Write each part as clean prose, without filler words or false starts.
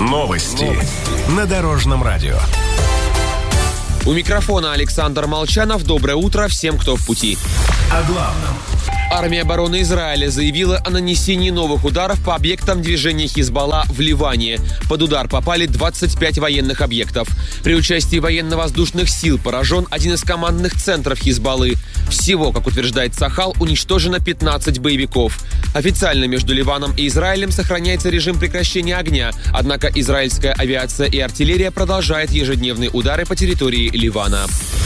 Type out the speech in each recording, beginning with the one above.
Новости на Дорожном радио. У микрофона Александр Молчанов. Доброе утро всем, кто в пути. О главном. Армия обороны Израиля заявила о нанесении новых ударов по объектам движения Хизбалла в Ливане. Под удар попали 25 военных объектов. При участии военно-воздушных сил поражен один из командных центров Хизбаллы. Всего, как утверждает Цахал, уничтожено 15 боевиков. Официально между Ливаном и Израилем сохраняется режим прекращения огня. Однако израильская авиация и артиллерия продолжает ежедневные удары по территории Ливана.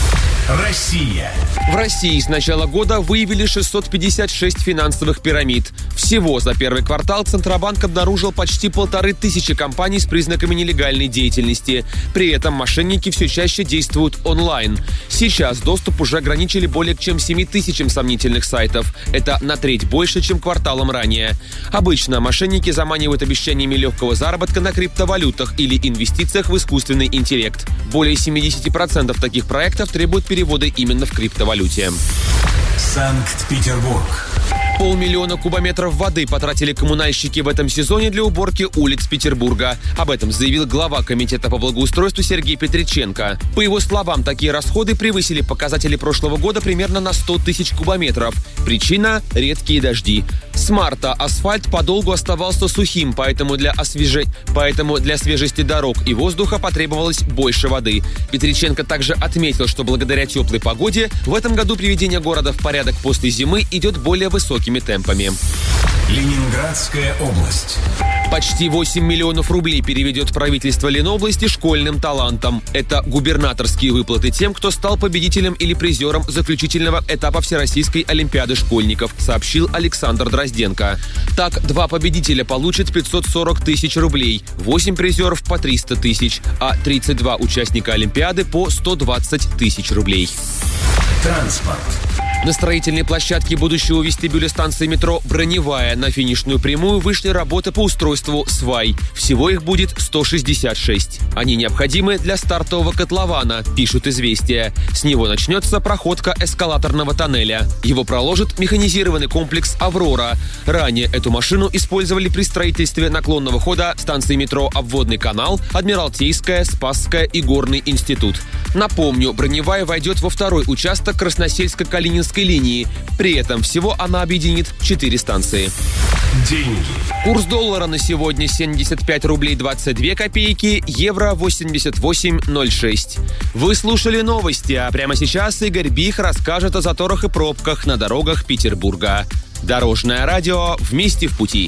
Россия. В России с начала года выявили 656 финансовых пирамид. Всего за первый квартал Центробанк обнаружил почти 1500 компаний с признаками нелегальной деятельности. При этом мошенники все чаще действуют онлайн. Сейчас доступ уже ограничили более чем 7000 сомнительных сайтов. Это на треть больше, чем кварталом ранее. Обычно мошенники заманивают обещаниями легкого заработка на криптовалютах или инвестициях в искусственный интеллект. Более 70% таких проектов требуют переводы именно в криптовалюте. Санкт-Петербург. 500 000 кубометров воды потратили коммунальщики в этом сезоне для уборки улиц Петербурга. Об этом заявил глава комитета по благоустройству Сергей Петриченко. По его словам, такие расходы превысили показатели прошлого года примерно на 100 000 кубометров. Причина – редкие дожди. С марта асфальт подолгу оставался сухим, поэтому для свежести дорог и воздуха потребовалось больше воды. Петриченко также отметил, что благодаря теплой погоде в этом году приведение города в порядок после зимы идет более высокими темпами. Ленинградская область. Почти 8 миллионов рублей переведет правительство Ленобласти школьным талантам. Это губернаторские выплаты тем, кто стал победителем или призером заключительного этапа Всероссийской олимпиады школьников, сообщил Александр Дрозденко. Так, 2 победителя получат 540 000 рублей, 8 призеров по 300 000, а 32 участника олимпиады по 120 000 рублей. Транспорт. На строительной площадке будущего вестибюля станции метро «Броневая» на финишную прямую вышли работы по устройству свай. Всего их будет 166. Они необходимы для стартового котлована, пишут «Известия». С него начнется проходка эскалаторного тоннеля. Его проложит механизированный комплекс «Аврора». Ранее эту машину использовали при строительстве наклонного хода станции метро «Обводный канал», «Адмиралтейская», «Спасская» и «Горный институт». Напомню, «Броневая» войдет во второй участок Красносельско-Калининской линии. При этом всего она объединит 4 станции. Деньги. Курс доллара на сегодня 75 рублей 22 копейки, евро 88,06. Вы слушали новости, а прямо сейчас Игорь Бих расскажет о заторах и пробках на дорогах Петербурга. Дорожное радио «Вместе в пути».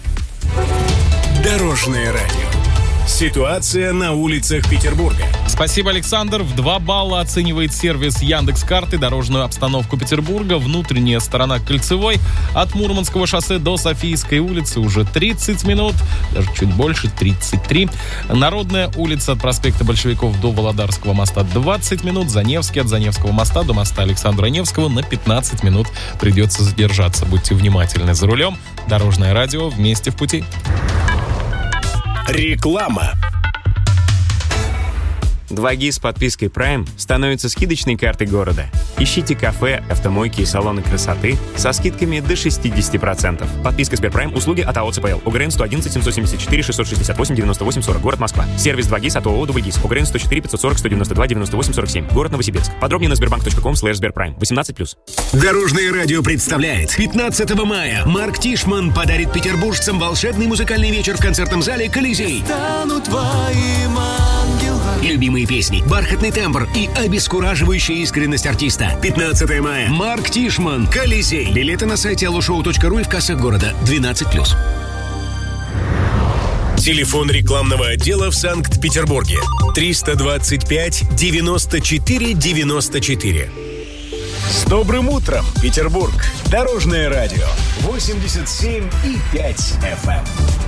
Дорожное радио. Ситуация на улицах Петербурга. Спасибо, Александр. В 2 балла оценивает сервис Яндекс.Карты дорожную обстановку Петербурга. Внутренняя сторона Кольцевой от Мурманского шоссе до Софийской улицы уже 30 минут, даже чуть больше, 33. Народная улица от проспекта Большевиков до Володарского моста 20 минут. За Невский от Заневского моста до моста Александра Невского на 15 минут придется задержаться. Будьте внимательны за рулем. Дорожное радио «Вместе в пути». Реклама. 2G с подпиской Prime становится скидочной картой города. Ищите кафе, автомойки и салоны красоты со скидками до 60%. Подписка Сберпрайм. Услуги от АО ЦПЛ. ОГРН 111 774 668 98 40. Город Москва. Сервис 2G с от ООО «Дубльгиз». ОГРН 104 540 192 98 47. Город Новосибирск. Подробнее на sberbank.com/Сберпрайм. 18+. Дорожное радио представляет. 15 мая Марк Тишман подарит петербуржцам волшебный музыкальный вечер в концертном зале «Колизей». Стану твоим ангелом. Любимые песни, бархатный тембр и обескураживающая искренность артиста. 15 мая. Марк Тишман. «Колизей». Билеты на сайте allushow.ru и в кассах города. 12+. Телефон рекламного отдела в Санкт-Петербурге. 325 94 94. С добрым утром, Петербург. Дорожное радио. 87,5 FM.